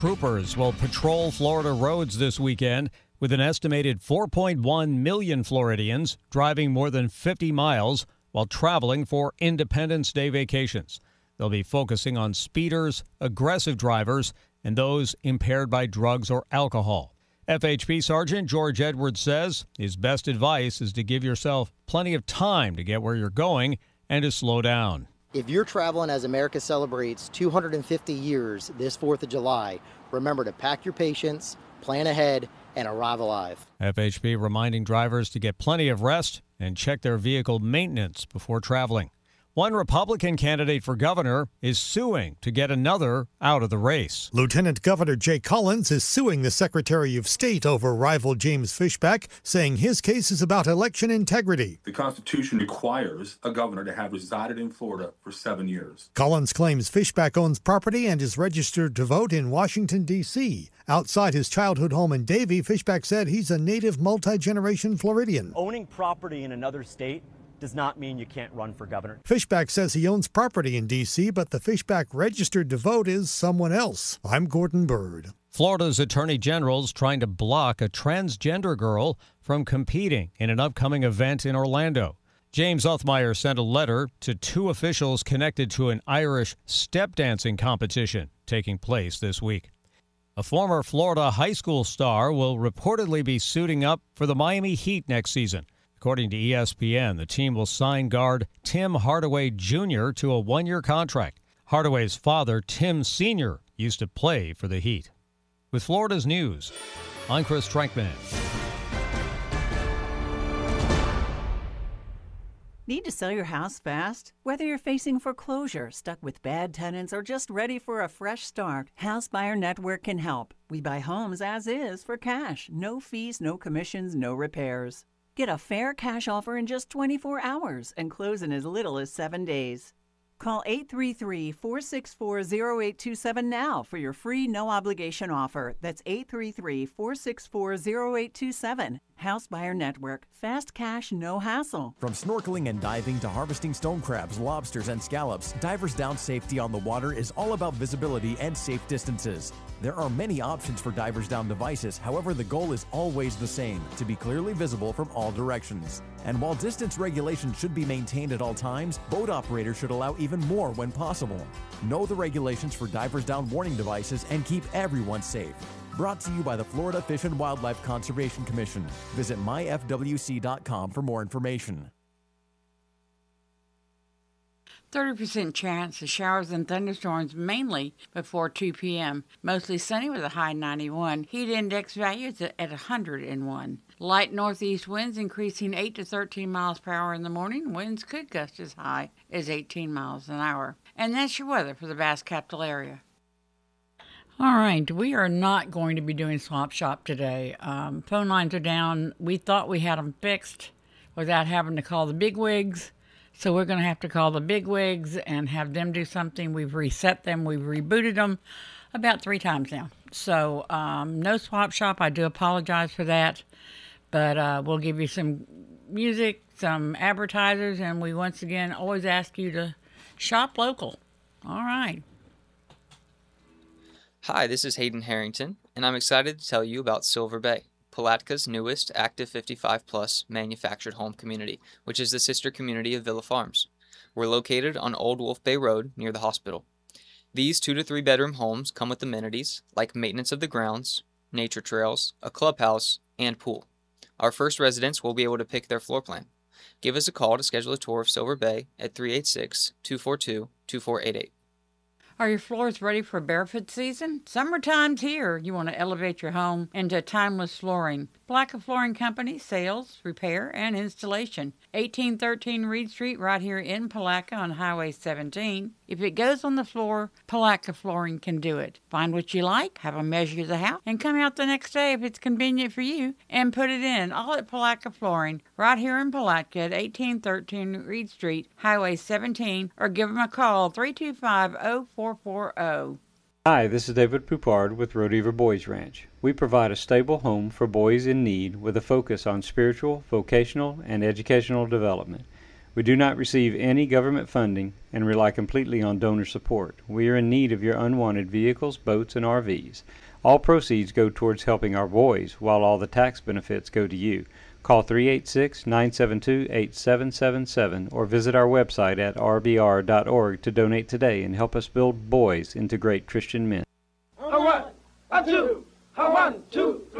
Troopers will patrol Florida roads this weekend with an estimated 4.1 million Floridians driving more than 50 miles while traveling for Independence Day vacations. They'll be focusing on speeders, aggressive drivers, and those impaired by drugs or alcohol. FHP Sergeant George Edwards says his best advice is to give yourself plenty of time to get where you're going and to slow down. If you're traveling as America celebrates 250 years this 4th of July, remember to pack your patience, plan ahead, and arrive alive. FHP reminding drivers to get plenty of rest and check their vehicle maintenance before traveling. One Republican candidate for governor is suing to get another out of the race. Lieutenant Governor Jay Collins is suing the Secretary of State over rival James Fishback, saying his case is about election integrity. The Constitution requires a governor to have resided in Florida for 7 years. Collins claims Fishback owns property and is registered to vote in Washington, D.C. Outside his childhood home in Davie, Fishback said he's a native multi-generation Floridian. Owning property in another state does not mean you can't run for governor. Fishback says he owns property in D.C., but the Fishback registered to vote is someone else. I'm Gordon Bird. Florida's Attorney General's trying to block a transgender girl from competing in an upcoming event in Orlando. James Uthmeyer sent a letter to 2 officials connected to an Irish step dancing competition taking place this week. A former Florida high school star will reportedly be suiting up for the Miami Heat next season. According to ESPN, the team will sign guard Tim Hardaway Jr. to a 1-year contract. Hardaway's father, Tim Sr., used to play for the Heat. With Florida's news, I'm Chris Trenkman. Need to sell your house fast? Whether you're facing foreclosure, stuck with bad tenants, or just ready for a fresh start, House Buyer Network can help. We buy homes as is for cash. No fees, no commissions, no repairs. Get a fair cash offer in just 24 hours and close in as little as 7 days. Call 833-464-0827 now for your free no-obligation offer. That's 833-464-0827. House Buyer Network. Fast cash, no hassle. From snorkeling and diving to harvesting stone crabs, lobsters, and scallops, Divers Down safety on the water is all about visibility and safe distances. There are many options for Divers Down devices, however, the goal is always the same, to be clearly visible from all directions. And while distance regulations should be maintained at all times, boat operators should allow even more when possible. Know the regulations for Divers Down warning devices and keep everyone safe. Brought to you by the Florida Fish and Wildlife Conservation Commission. Visit myfwc.com for more information. 30% chance of showers and thunderstorms mainly before 2 p.m. Mostly sunny with a high 91. Heat index values at 101. Light northeast winds increasing 8 to 13 miles per hour in the morning. Winds could gust as high as 18 miles an hour. And that's your weather for the Bass Capital area. All right, we are not going to be doing Swap Shop today. Phone lines are down. We thought we had them fixed without having to call the bigwigs. So we're going to have to call the bigwigs and have them do something. We've reset them. We've rebooted them about 3 times now. So no Swap Shop. I do apologize for that. But we'll give you some music, some advertisers, and we once again always ask you to shop local. All right. Hi, this is Hayden Harrington, and I'm excited to tell you about Silver Bay, Palatka's newest Active 55 Plus manufactured home community, which is the sister community of Villa Farms. We're located on Old Wolf Bay Road near the hospital. These 2 to 3 bedroom homes come with amenities like maintenance of the grounds, nature trails, a clubhouse, and pool. Our first residents will be able to pick their floor plan. Give us a call to schedule a tour of Silver Bay at 386-242-2488. Are your floors ready for barefoot season? Summertime's here. You want to elevate your home into timeless flooring. Palaka Flooring Company, sales, repair, and installation. 1813 Reed Street, right here in Palaka on Highway 17. If it goes on the floor, Palaka Flooring can do it. Find what you like, have them measure the house, and come out the next day if it's convenient for you, and put it in. All at Palaka Flooring, right here in Palaka at 1813 Reed Street, Highway 17, or give them a call, 325-0440. Hi, this is David Poupard with Rodeheaver Boys Ranch. We provide a stable home for boys in need with a focus on spiritual, vocational, and educational development. We do not receive any government funding and rely completely on donor support. We are in need of your unwanted vehicles, boats, and RVs. All proceeds go towards helping our boys, while all the tax benefits go to you. Call 386-972-8777 or visit our website at rbr.org to donate today and help us build boys into great Christian men. A one, a two, a 1, 2, 3.